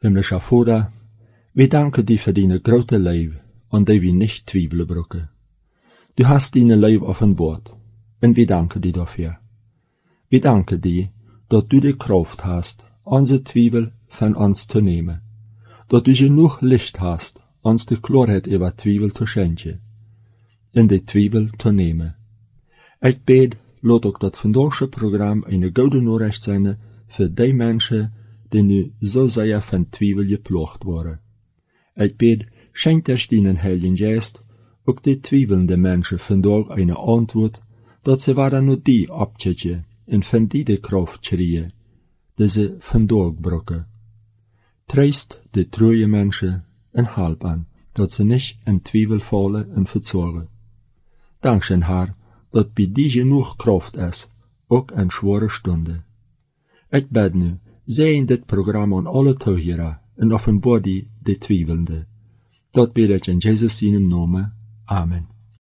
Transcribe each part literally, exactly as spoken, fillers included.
Himmlischer Vater, wir danken dir für deine große Liebe, an die wir nicht zweifeln brücken. Du hast deine Liebe offenbart, und wir danken dir dafür. Wir danken dir, dass du die Kraft hast, unsere Zweifel von uns zu nehmen, dass du genug Licht hast, uns die Klarheit über Zweifel zu schenken, in die Zweifel zu nehmen. Ich bete, laat ook dat vandaagse Programm eine gute Nachricht sein für die Menschen, die nu so sehr von Zweifel geplagt waren. Ich bete, schenkt euch deinen Heiligen Geist, ook die zweifelnden Menschen vandaag eine Antwort, dat sie waren nur die abtjechen en von die de Kraft kriegen, die sie vandaag brauchen. Treist die treue Menschen en halb an, dat sie nicht in Zweifel fallen en verzogen. Dankschön, Herr, dat bij die genoeg kracht is, ook in schwere Stunden. Ik bid nu, zij in dit programma aan alle toehoorders en offenbaar die de twijfelende. Dat bid ik in Jezus zijn naam. Amen.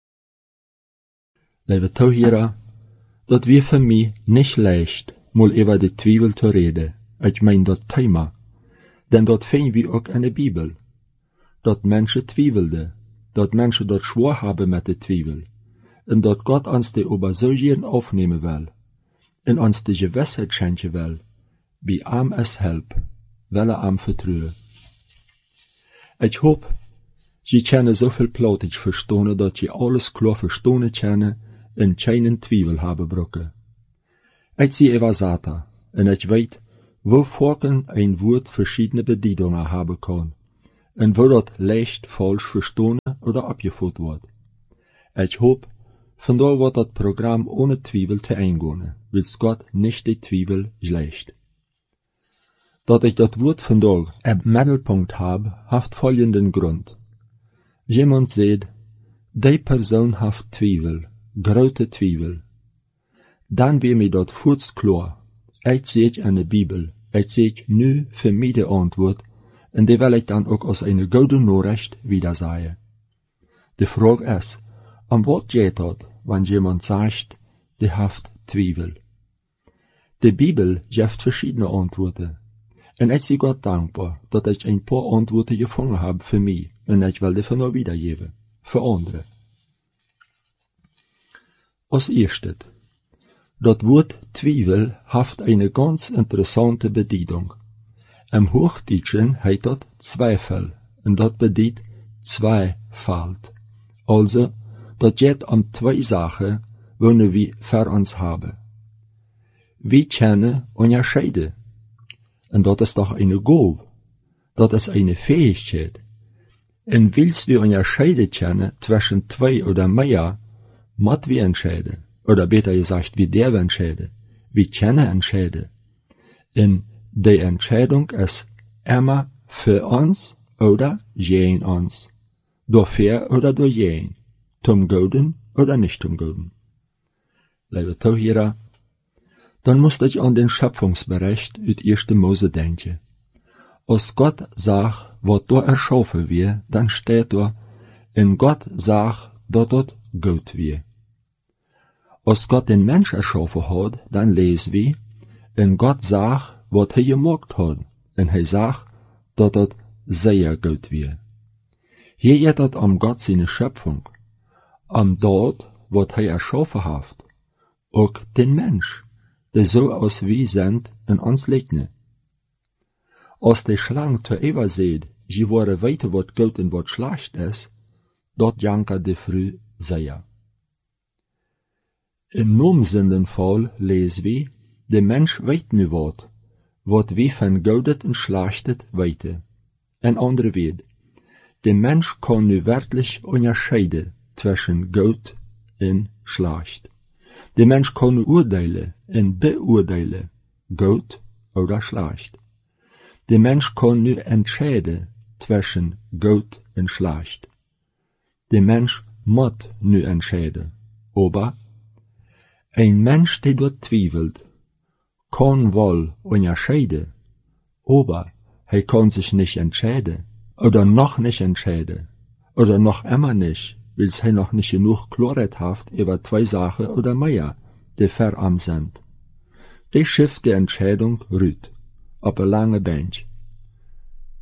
Lieve toehoorders, dat weer voor mij niet leicht, mal over de twijfel te reden. Ik meen dat thema. Denn dat vinden we ook in de Bibel. Dat mensen twijfelden, dat mensen dat schwaar hebben met de twijfel. En dat God ons de oberzogen aufnehmen will, en ons de gewissheid schenken will, bij am es help, will er am vertrouwen. Ich hoop, je kunnen zoveel plautisch verstaan, dat je alles klar verstaan kunnen, en keinen Twijfel hebben brokken. Ich zie Eva Sata, en ich weet, wo vorken ein Wort verschiedene Bedeutungen haben kann, en wo dat leicht falsch verstaan oder abgevoerd wordt. Ich hoop, vandaar wordt dat Programm ohne Zweifel te eingehen, wils Gott nicht die Zweifel schlecht. Dat ich dat Wort vandaag im Mittelpunkt habe, haft folgenden Grund. Jemand sagt, die Person haft Zweifel, große Zweifel. Dann wird mir dat furz klar. Ich sehe in der Bibel, ich sehe nu für mich die Antwort, und die will ich dann auch als eine gute Nachricht wieder sagen. Die Frage ist, am wat geht dat, wenn jemand sagt, die haft Zweifel? Die Bibel gibt verschiedene Antworten. Und ich bin Gott dankbar, dass ich ein paar Antworten gefunden habe für mich, und ich will die von noch wiedergeben, für andere. Als erstes, das Wort Zweifel haft eine ganz interessante Bedeutung. Im Hochdeutschen heißt das Zweifel, und das bedeutet Zweifalt. Also, dat geht um zwei Sachen, die wir für uns haben. Wir können unterscheiden. Und das ist doch eine Gabe. Das ist eine Fähigkeit. Und willst wir unterscheiden können zwischen zwei oder mehr, muss wir entscheiden. Oder besser gesagt, wir dürfen entscheiden. Wir können entscheiden. Und die Entscheidung ist immer für uns oder gegen uns. Dafür oder dagegen. Zum Guten oder nicht zum Guten. Liebe Zuhörer, dann musst ich an den Schöpfungsbericht uit erste Mose denken. Als Gott sagt, was da erschaffen wird, dann steht da, in Gott sagt, dass das gut wird. Als Gott den Mensch erschaffen hat, dann lesen wir, in Gott sagt, was er gemacht hat, und er sagt, dass das sehr gut wird. Hier geht es um Gott seine Schöpfung. Am dort, wat hij erschaffen heeft, ook den Mensch, der so als wie sind in ons ligne. Als de Schlange te Eva seht, je worden weten wat goed en wat schlecht is, dat janka de früh sehr. Im nomsenden Fall lesen wir, der Mensch weet nu wat, wat wie van goudet en schlechtet weten. En andere weet, der Mensch kann nu wirklich unterscheiden zwischen gut und schlecht. Der Mensch kann urteilen und beurteilen, gut oder schlecht. Der Mensch kann nur entscheiden zwischen gut und schlecht. Der Mensch muss nur entscheiden. Aber ein Mensch, der dort zweifelt, kann wohl unterscheiden, aber er kann sich nicht entscheiden oder noch nicht entscheiden oder noch immer nicht, weil er noch nicht genug Klarheit hat über zwei Sachen oder mehr, die verarmt sind. Die schifft die Entscheidung rüt, auf eine lange Bench.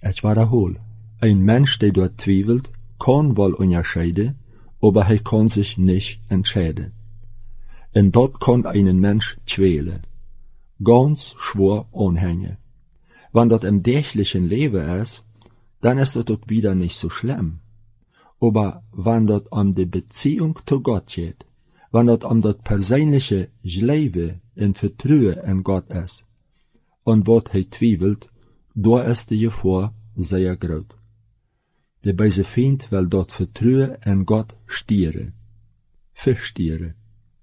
Ich wiederhole, ein Mensch, der dort twiebelt, kann wohl unterscheiden, aber er kann sich nicht entscheiden. Und dort kann einen Mensch quälen, ganz schwer anhängen. Wenn das im täglichen Leben ist, dann ist das auch wieder nicht so schlimm. Aber wenn das um die Beziehung zu Gott geht, wenn das um das persönliche Leben in Vertrauen in Gott ist, und was er twiebelt, da ist die Gefahr sehr groß. Der böse Feind will dort Vertrauen in Gott stieren, verstieren.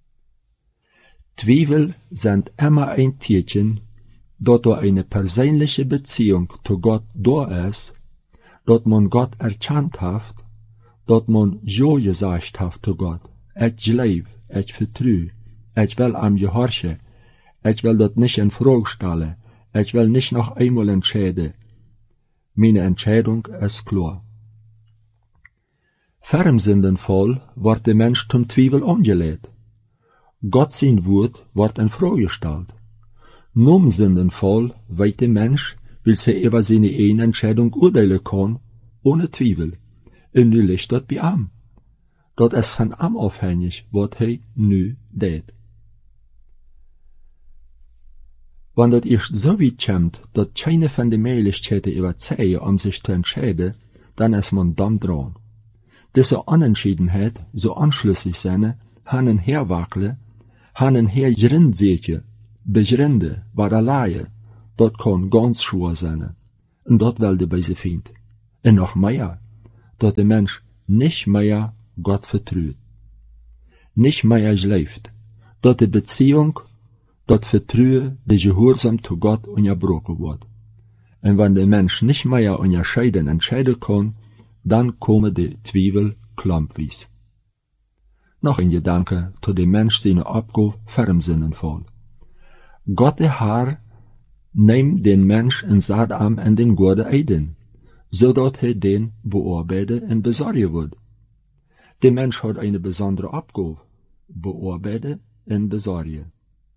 Zweifel sind immer ein Tierchen, dort da eine persönliche Beziehung zu Gott da ist, dort man Gott erkannt hat, dort man ja gesagt hat zu Gott, ich glaube, ich vertraue, ich will am gehorchen, ich will das nicht in Frage stellen, ich will nicht noch einmal entscheiden. Meine Entscheidung ist klar. Vor dem Sündenfall wird der Mensch zum Zweifel angelegt. Gott sein Wort wird in Frage gestellt. Nun Sündenfall weiß der Mensch, will sie über seine eigene Entscheidung urteilen kann, ohne Zweifel. Und nu liegt dort bei ihm. Dort ist von ihm abhängig, was er nu tät. Wenn das erst so weit kommt, dass keine von den Möglichkeiten überzeugen, um sich zu entscheiden, dann ist man dann dran. Diese Unentschiedenheit, so anschlüssig sein, hanen herwackele, hanen hergrindseetje, begrinde, waralaie, dat kann ganz schwer sein. Und dat will der böse Feind. Und noch mehr, dat der Mensch nicht mehr Gott vertraut. Nicht mehr schläft, dat die Beziehung, dat Vertrauen, die Gehorsam zu Gott unterbrochen wird. Und wenn der Mensch nicht mehr unterscheiden entscheiden kann, dann kommen die Zweifel klampwies. Noch ein Gedanke zu dem Mensch seine Abgabe vor dem Sündenfall. Gott der Herr nimmt den Mensch in Satan in den Gurde Eiden, so dass er den bearbeiten und besorgen wird. Der Mensch hat eine besondere Abgabe, bearbeiten und besorgen.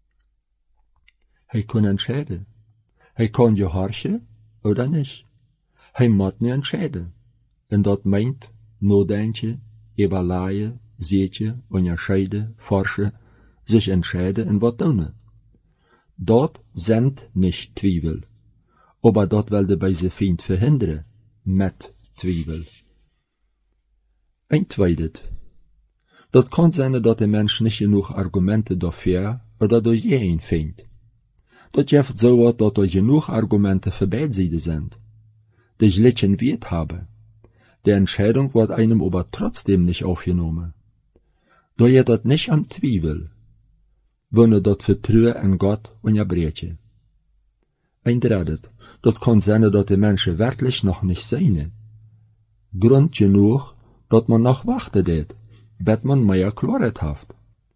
Er kann entscheiden. Er kann gehorchen oder nicht. Er muss nicht entscheiden. Und das meint, nadenken, überlegen, sehen, unterscheiden, forschen, sich entscheiden und was tun. Dort sind nicht Zweifel. Aber dort will der böse Feind verhindern, mit Zweifel. Ein zweites. Dort kann sein, dass der Mensch nicht genug Argumente dafür oder durch jeden findet. Dat geeft so wat dat er genoeg Argumente für beide Seiten sind. Die gleichen Wert haben. Die Entscheidung wird einem aber trotzdem nicht aufgenommen. Da geht das nicht am Zweifel, wenn er das Vertrauen in Gott unterbrechen. Ein drittes, das kann sein, dass die Menschen wirklich noch nicht sehen. Grund genug, dass man noch warten wird, bis man mehr Klarheit hat.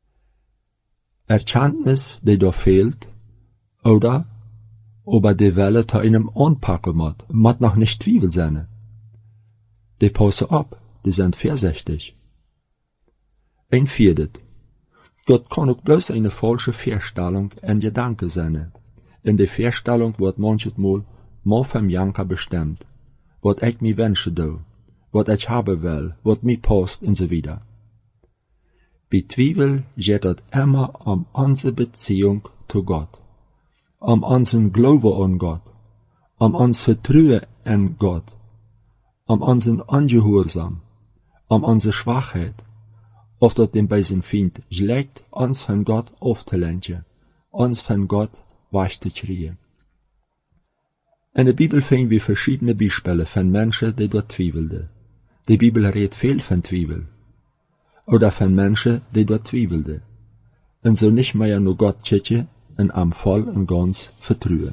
Erkenntnis, die da fehlt, oder, aber die Welle zu einem anpacken muss, muss noch nicht Zweifel sein. Die passen ab, die sind vorsichtig. Ein viertes. Gott kann auch bloß eine falsche Vorstellung in Gedanken sein. In der Vorstellung wird manchmal mal vom Janker bestimmt, was ich mir wünsche do, was ich haben will, was mir passt und so weiter. Bei Zweifel geht es immer um unsere Beziehung zu Gott. Um unseren Glauben an Gott, um uns Vertrauen in Gott, um unseren Ungehorsam, um unsere Schwachheit, auf das dem bösen Feind schlägt, uns von Gott aufzulenken, uns von Gott wegzukriegen. In der Bibel finden wir verschiedene Beispiele von Menschen, die dort zweifelten. Die Bibel redet viel von Zweifel. Oder von Menschen, die dort zweifelten. Und so nicht mehr nur Gott kicken, en am voll en ganz vertrauen.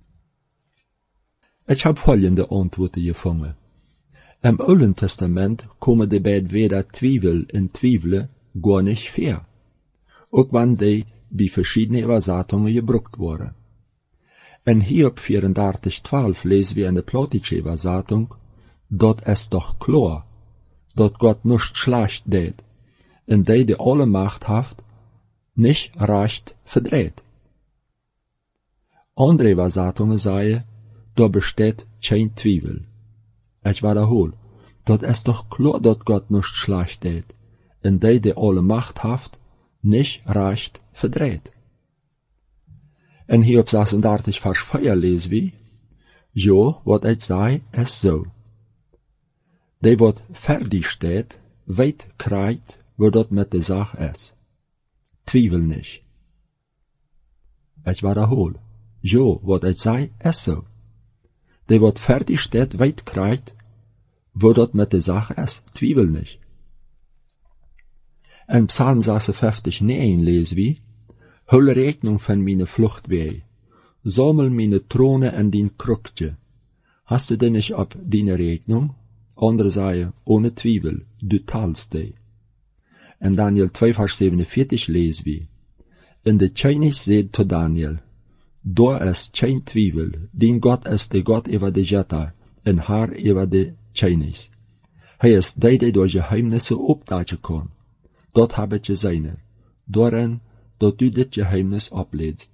Ich habe folgende Antworten gefunden. Im Alten Testament kommen die beiden Wörter Zweifel und Zweifle gar nicht vor, auch wenn die bei verschiedenen Übersetzungen gebraucht wurden. In Hiob vierunddreißig zwölf lesen wir in der Plattdeutsche Übersetzung, dort ist doch klar, dort Gott nicht schlecht tät, und die, die alle Macht hat, nicht recht verdreht. Andere Übersetzungen sagen, da besteht kein Twiebel. Ich wiederhol, dat ist doch klar, dat Gott nicht schlecht deed, en die, die alle Macht haft, nicht recht verdreht. En hier op zesendertig vers vier lees wie, jo, wat ik zei, is zo. Die wat fertig steht, weet krijgt, wo dat met de zaak is. Twiebel nicht. Ich wiederhol, jo, wat ik zei, is zo. Die wat fertig steht, weet krijgt, wo dat met de zaak is. Twiebel nicht. En Psalm zesenvijftig neun lees wie, hul Rechnung von meine Flucht weh, sammel meine Throne en dien Krukje. Hast du denn nicht ab deine Rechnung? Andere sagen, ohne Twiebel, du talst die. En Daniel zwei vers zevenenveertig lees wie, in de König seht to Daniel, da ist kein Twiebel, dien Gott ist de Gott über de Jetta, en haar über de Königs. Hij ist die, die door geheimnisse opdagen kon. Dat heb ik gezien, daarin dat u dit geheimnis opleidst.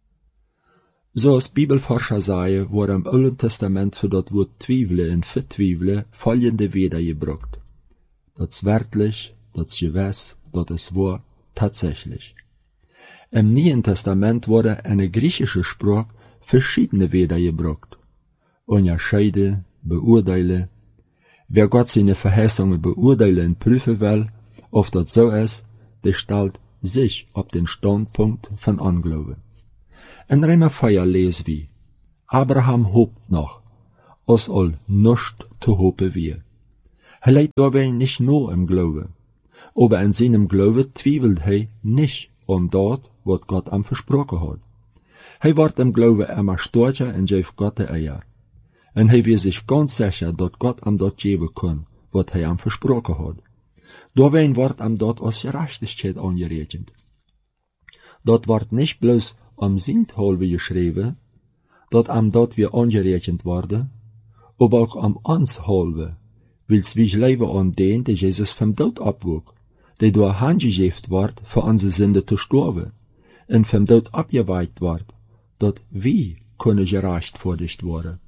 Zoals Bibelforscher zeggen, wordt im Oude Testament für dat woord twijfelen en vertwijfelen folgende Weder gebruikt. Dat is werkelijk, dat is gewiss, dat is wahr, tatsächlich. Im Neuen Testament worden in der griechischen Sprache verschiedene Weder gebruikt. Unterscheiden, beurteilen. Wer Gott seine Verheißungen beurteilen und prüfen will, of dat so ist, der stellt sich auf den Standpunkt von Anglauben. In Römer vier lees wie, Abraham hoppt noch, als all nischt zu hopen wir. Hij leidt dabei nicht nur im Glauben, aber in seinem Glauben twiebelt hij nicht an dat, wat Gott am versprochen hat. Hij wordt im Glauben immer stärker en geeft Gott de Eier. En hij weet sich ganz sicher, dat Gott am dat geben kann, wat hij am versprochen hat. Daarbij wordt am dat als Gerechtigkeit angerechnet. Dat wordt nicht bloß am Sinthalve geschrieben, dat am dat wir angerechnet worden, aber auch am Anshalve, wils wir leben an den, der Jesus vom Tod abwog, der door handgegeven wordt voor onze Sünde te sterven, en vom Tod abgeweiht wordt, dat wie kunnen gerechtvaardigd worden.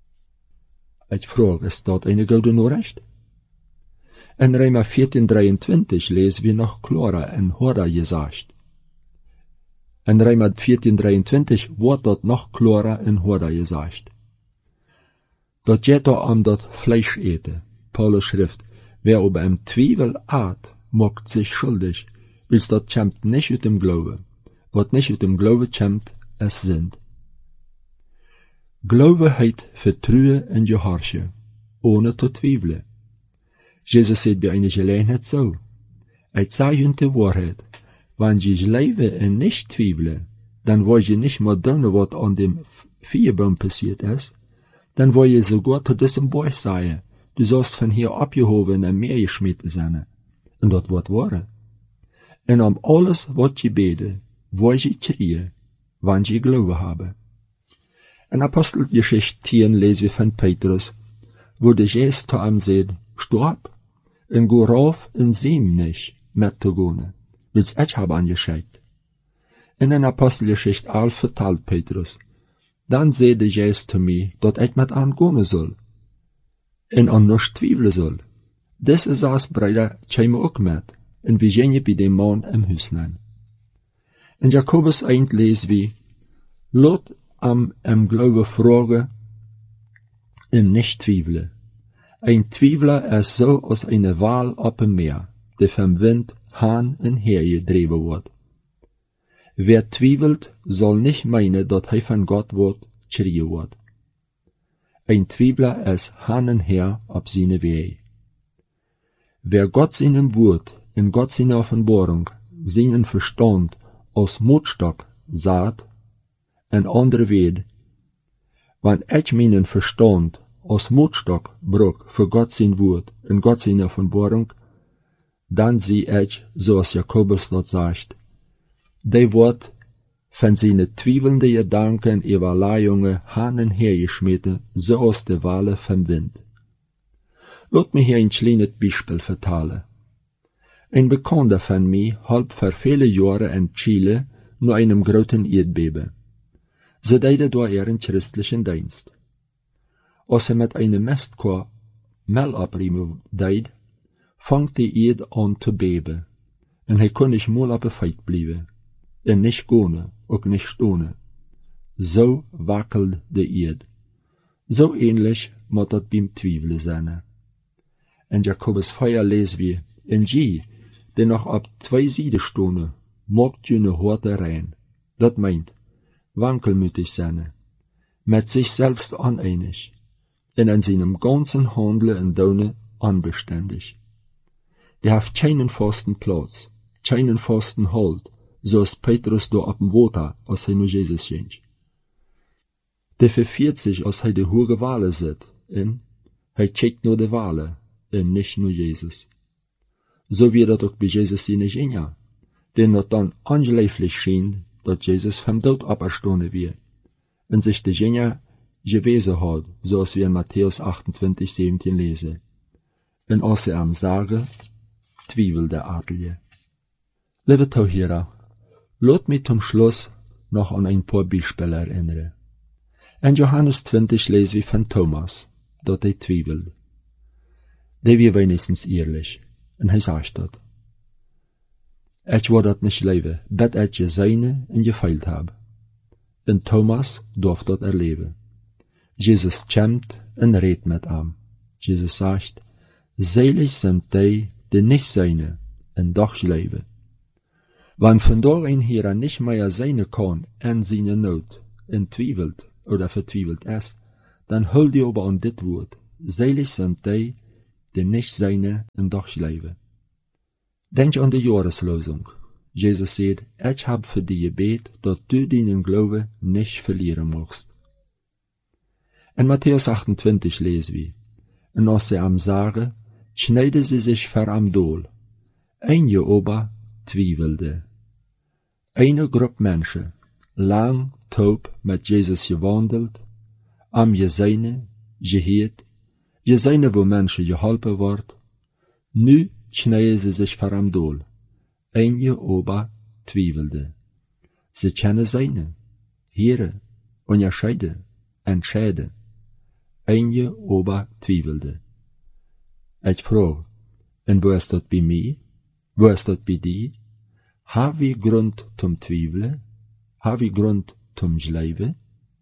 Ich frage, ist dat eine gute Nachricht? In Römer vierzehn dreiundzwanzig lesen wir noch klarer en harder gesagt. In Römer vierzehn dreiundzwanzig wordt dat noch klarer en harder gesagt. Dat geht da am dat Fleisch eten. Paulus schrift, wer aber im Twiebel at, macht sich schuldig, wils dat kämmt nicht ut dem Glaube. Wat nicht ut dem Glaube kämmt, es sind. Glaube heit vertrue en gehorche, ohne te twiebelen. Jesus sagt bij eine Gelegenheit so, ich sage hun die Wahrheit, wenn je leven en nicht twiebelen, dann wollen je nicht mehr tun, was an dem Vierbaum passiert ist, dann wollen je sogar zu diesem Buch sagen, du sollst von hier abgehoben en mehr geschmieden sein. Und dat wird wahr. En am alles, wat je bete, wollen je kriegen, wenn je Glaube haben. In Apostelgeschichte tien lesen wir von Petrus, wo der Jesus zu ihm sagt, stopp, en go rauf en siem nicht, met te gone, wils ich hab angeschickt. In den Apostelgeschichte elf vertelt Petrus, dann seh der Jesus zu mir, dat ich met an gone soll, en an nichts twiebeln soll. Diese saß Brüder käme auch mit, en wir gehen bei dem Mann im Hüsnein. In Jakobus eins lesen wir, lot am im Glaube fragen, en nicht twiebeln. Ein Twiebler ist so als eine Wal op dem Meer, die vom Wind haan en her gedreven wordt. Wer twiebelt, soll nicht meinen, dat hij von Gott wordt kriegen wordt. Ein Twiebler ist haan en her op seine Wege. Wer Gott seinem Wort, in Gott seiner Offenbarung, seinen Verstand als Mutstock saat, en andere weet, wann ich meinen Verstand als Mutstock brug für Gott sein Wort und Gott seine Offenbarung, dann sieh ich, so als Jakobus dort sagt, die wird von seine twievelnde Gedanken Überleihungen hanen hergeschmieden, so als die Wale vom Wind. Lass mich hier ein kleines Beispiel vertellen. Ein Bekannter von mir halb vor viele Jahre in Chile nur einem großen Erdbeben. Sie deide da ihren christlichen Dienst. Als hij met een mestkorb mel abriemen deed, vangt die eed aan te beben, en hij kon niet mal op een feit blijven, en niet gaan, ook niet stonen. Zo wakkelt de eed. Zo ähnlich moet dat beim Twijfelen zijn. En Jakobus vier lezen we, en je, die nog op twee zijden stonen, maakt je een harde rein. Dat meint, wankelmütig zijn, met zich selbst oneinig, en in seinem ganzen Handelen en Donen onbeständig. Die heeft keinen vasten Platz, keinen vasten Halt, zoals Petrus door op dem Water, als hij naar Jezus ging. Die verfiert sich, als hij de hoge Wale zit, en hij kijkt naar de Wale, en nicht naar Jezus. So wie dat ook bij Jezus zijn gingen, den dat dan ongelooflijk schien, dat Jezus vom dood auferstanden weer, en sich de gingen gewesen had, zoals we in Matthäus achtentwintig, zeventien lezen. En als ze hem zagen, twijfelde Adelje. Lieve Tohira, laat mij zum Schluss noch an ein paar Beispiele erinnern. In Johannes twintig lezen we van Thomas, dat hij twijfelde. Die weer wenigstens eerlijk, en hij zegt dat. Ik wil dat niet leven, bet ik je zijne en je feilt heb. En Thomas durf dat erleben. Jezus komt en redt met hem. Jezus zegt, selig sind die, die nicht seine, en doch leven. Wann von da ein Hierer nicht mehr seine kann en seine Not, en twijfelt oder vertwijfelt es, dann hol die aber an dit Wort, selig sind die, die nicht seine, en doch leven. Denk an die Jahreslosung. Jesus sagt, ich hab für die gebet, dat du deinen Glaube nicht verlieren magst. In Matthäus achtentwintig lesen wir, en als sie am sagen, schneiden sie sich ver am Dool. Ein je aber twijfelde. Eine Gruppe Menschen, lang, taub mit Jesus gewandelt, am je seine, geheert, je seine, wo Menschen geholpen wordt, nu schneiden sie sich ver am Dool. Ein je aber twijfelde. Sie kennen seine, heren, onderscheiden, entscheiden. Ein je aber twijfelde. Ich frage, en wo ist dat bij mij? Wo ist dat bij die? Have we Grund zum Twijfelen? Have we Grund zum Schleiven?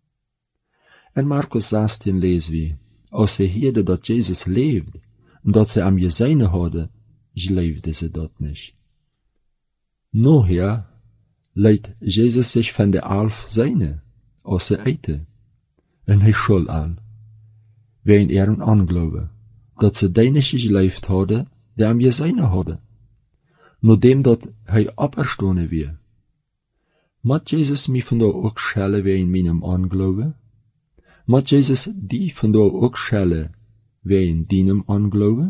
In Markus zestien lezen we, als ze hoorden dat Jezus leefde, en dat ze am Jeseine hadden, schleefden ze dat niet. Nachher leidt Jezus sich van de elf seine, als ze eten, en hij schuld aan, wegen ihren Anglaube, dat ze die nicht geleefd hadden, die am Jeseine hadden. Nachdem dat hij auferstanden weer. Mat Jezus mij vandaag ook schellen wegen meinem Anglaube? Mat Jezus die vandaag ook schellen wegen deinem Anglaube?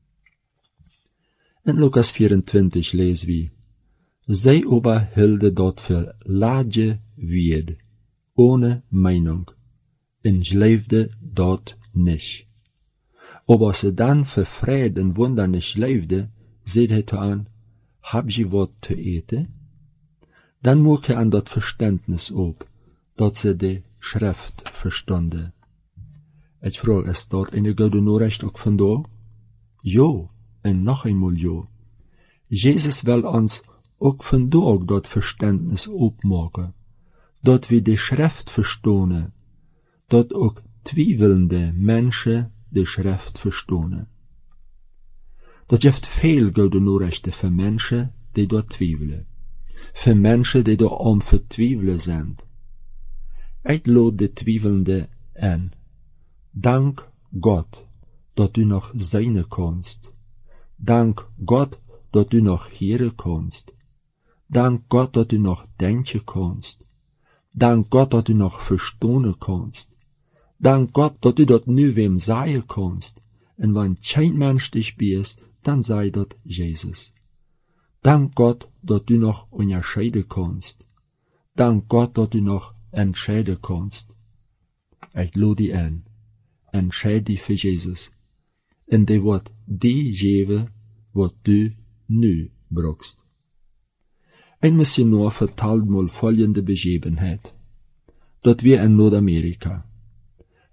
In Lukas vierentwintig lezen we, zij aber hielden dat für lage Wied, ohne Meinung, en schleefde dat nicht. Aber ze dan für Frieden en Wunder nicht leefde, seht hij aan, hab je wat te eten? Dan mocht hij aan dat Verständnis op, dat ze de Schrift verstanden. Ik vraag, is dat een goede Nachricht ook vandaag? Ja, en nog eenmaal ja. Jezus wil ons ook vandaag dat Verständnis opmaken, dat we de Schrift verstonen, dat ook twijfelende mensen de Schrift verstonen. Dat heeft veel goede Nachrichten voor mensen die dort twijfelen, voor mensen die dort am vertwijfelen zijn. Ik lood de twijfelende aan. Dank Gott, dat u nog zijn kannst. Dank Gott, dat u nog hören kannst. Dank Gott, dat u nog denken kannst. Dank Gott, dat u nog verstonen kannst. Dank Gott, dat u dat nu wem sagen kannst. En wann kein Mensch dich bist, dann sei dat Jesus. Dank Gott, dat du noch unterscheiden kannst. Dank Gott, dat du noch entscheiden kannst. Ich lade die an. Entscheid dich für Jesus. En die wordt die geven wat du nu brauchst. Ein Missionar vertelt mal folgende Begebenheit. Dat wir in Nordamerika.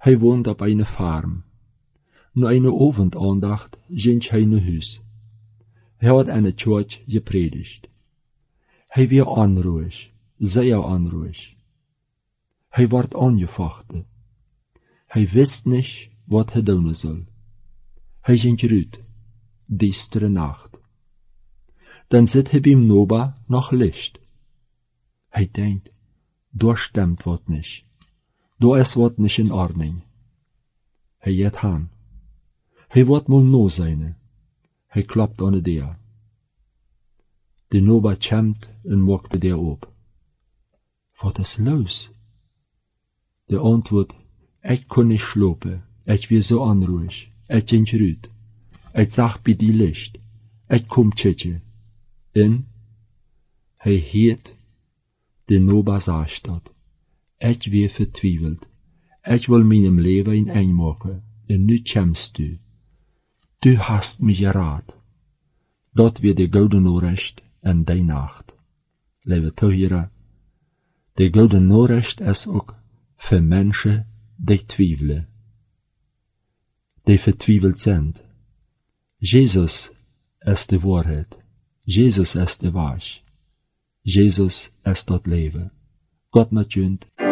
Hij woont op een farm. Na een ovendandacht ging hij naar huis. Hij had aan de church gepredigt. Hij weer onruhig, zeer onruhig. Hij werd aangevochten. Hij wist niet wat hij doen soll. Hij ging eruit, duistere nacht. Dan zit hij beim Noba noch Licht. Hij denkt, daar stemmt wat nicht. Daar is wat nicht in Ordnung. Hij geht han. Hij wordt mal no zijn. Hij kloppt aan de deur. De Noba kämmt en maakt de deur op. Wat is los? De antwoord, ik kon niet slopen, ik weer zo onruhig, ik ging eruit. Ik zag bij die licht, ik kom tjetje. En, hij heet, de Noba zag dat. Ik weer vertwijfeld, ik wil mijn leven in een maken, en nu kämst du. Du hast mich geraad. Dat weer de gouden Nachricht en die nacht. Lieve toeheren, de gouden Nachricht is ook voor mensen die twijfelen. Die vertwijfeld zijn. Jezus is de waarheid. Jezus is de weg. Jezus is dat leven. God met jullie.